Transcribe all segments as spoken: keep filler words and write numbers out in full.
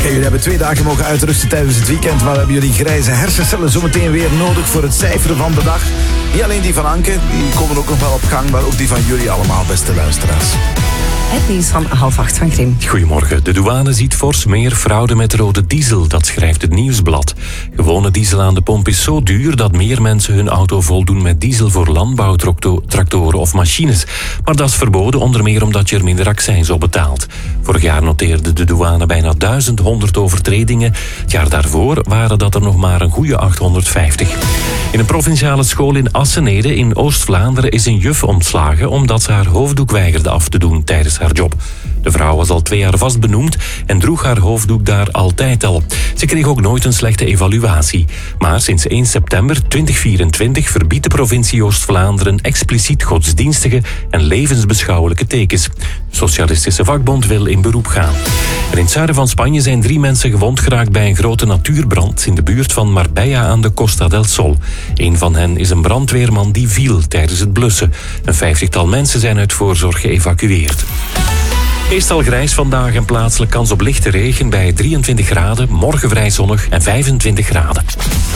Okay, jullie hebben twee dagen mogen uitrusten tijdens het weekend, maar hebben jullie grijze hersencellen zometeen weer nodig voor het cijfer van de dag. Niet alleen die van Anke, die komen ook nog wel op gang, maar ook die van jullie allemaal, beste luisteraars. Het nieuws van half acht van Grim. Goedemorgen. De douane ziet fors meer fraude met rode diesel. Dat schrijft het Nieuwsblad. Gewone diesel aan de pomp is zo duur dat meer mensen hun auto voldoen met diesel voor landbouwtractoren of machines. Maar dat is verboden, onder meer omdat je er minder accijns op betaalt. Vorig jaar noteerde de douane bijna duizend honderd overtredingen. Het jaar daarvoor waren dat er nog maar een goede achthonderdvijftig. In een provinciale school in Assenede in Oost-Vlaanderen is een juf ontslagen omdat ze haar hoofddoek weigerde af te doen tijdens haar job. De vrouw was al twee jaar vast benoemd en droeg haar hoofddoek daar altijd al. Ze kreeg ook nooit een slechte evaluatie. Maar sinds eerste september tweeduizend vierentwintig verbiedt de provincie Oost-Vlaanderen expliciet godsdienstige en levensbeschouwelijke tekens. De Socialistische Vakbond wil in beroep gaan. En in het zuiden van Spanje zijn drie mensen gewond geraakt bij een grote natuurbrand in de buurt van Marbella aan de Costa del Sol. Een van hen is een brandweerman die viel tijdens het blussen. Een vijftigtal mensen zijn uit voorzorg geëvacueerd. Meestal grijs vandaag en plaatselijk kans op lichte regen bij drieëntwintig graden. Morgen vrij zonnig en vijfentwintig graden.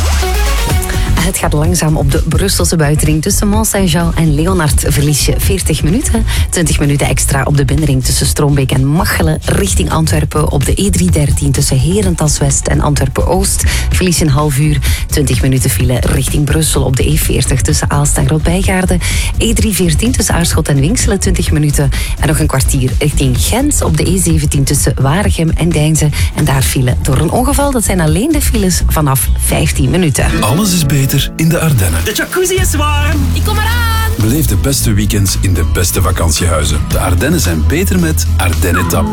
Het gaat langzaam op de Brusselse buitenring. Tussen Mont-Saint-Jean en Leonard verlies je veertig minuten. twintig minuten extra op de binnenring tussen Stroombeek en Machelen richting Antwerpen. Op de E driehonderddertien tussen Herentals West en Antwerpen-Oost verlies je een half uur. twintig minuten file richting Brussel op de E veertig tussen Aalst en Grootbijgaarden. E driehonderdveertien tussen Aarschot en Winkselen twintig minuten. En nog een kwartier richting Gent op de E zeventien tussen Waregem en Deinze. En daar file door een ongeval. Dat zijn alleen de files vanaf vijftien minuten. Alles is beter in de Ardennen. De jacuzzi is warm. Ik kom eraan! Beleef de beste weekends in de beste vakantiehuizen. De Ardennen zijn beter met Ardennen Tap.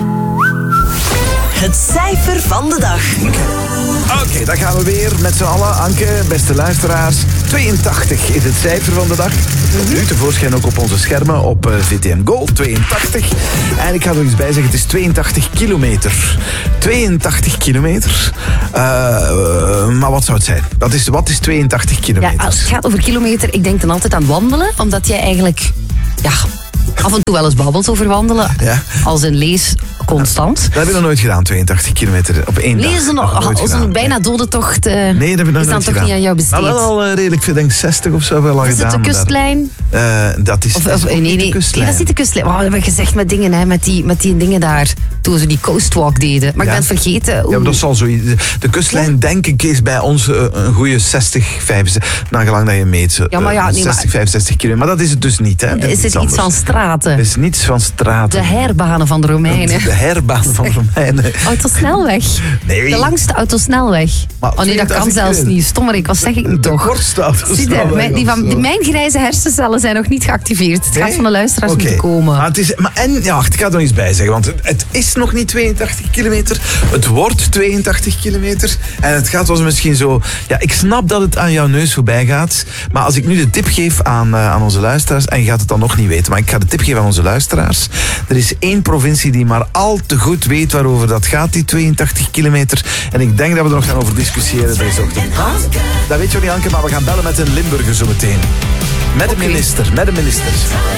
Het cijfer van de dag. Oké, okay, dan gaan we weer met z'n allen. Anke, beste luisteraars. tweeëntachtig is het cijfer van de dag. Nu tevoorschijn ook op onze schermen op uh, V T M Go. tweeëntachtig. En ik ga er iets bij zeggen, het is tweeëntachtig kilometer. tweeëntachtig kilometer. Uh, uh, maar wat zou het zijn? Wat is, wat is tweeëntachtig kilometer? Ja, als het gaat over kilometer, ik denk dan altijd aan wandelen. Omdat jij eigenlijk... Ja, af en toe wel eens babbelt over wandelen. Ja. Als een lees constant. Dat heb ik nog nooit gedaan, tweeëntachtig kilometer op één dag. Lezen nog als een bijna dode tocht. Uh, nee, dat heb ik nog is dan nooit toch gedaan. niet aan jou besteed. Nou, wel al uh, redelijk veel, denk zestig of zo wel al is gedaan. Is het de kustlijn? Uh, dat is, of, dat is of, nee, nee, de kustlijn. Nee, dat is niet de kustlijn. Oh, we hebben gezegd met dingen, hè, met, die, met die dingen daar. Toen ze die coastwalk deden. Maar ja. Ik ben het vergeten. Hoe... Ja, maar dat zal zo. De kustlijn, ja. Denk ik, is bij ons uh, een goede zestig, vijfenzestig. Nagelang dat je meet. Uh, ja, maar ja, nee, zestig, vijfenzestig kilometer. Maar dat is het dus niet. Hè. Is, is het iets, iets van straten? Het is niets van straten. De herbanen van de Romeinen. De herbanen van de Romeinen. Autosnelweg. Nee. De langste autosnelweg. Maar oh nee, dat kan zelfs niet. Stommerik, wat zeg ik nu toch? De kortste autosnelweg. Mijn, die van, die, mijn grijze hersencellen zijn nog niet geactiveerd. Het nee? gaat van de luisteraars okay. moeten komen. Maar het is, maar en, ja, wacht, ik ga er nog iets bij zeggen. Want het, het is nog niet tweeëntachtig kilometer. Het wordt tweeëntachtig kilometer. En het gaat ons misschien zo... Ja, ik snap dat het aan jouw neus voorbij gaat. Maar als ik nu de tip geef aan, uh, aan onze luisteraars... En je gaat het dan nog niet weten. Maar ik ga de tip geven aan onze luisteraars. Er is één provincie die maar al te goed weet waarover dat gaat, die tweeëntachtig kilometer. En ik denk dat we er nog gaan over discussiëren deze ochtend. Ah, dat weet je ook niet, Anke, maar we gaan bellen met een Limburger zo meteen. Met de okay. minister, met de minister.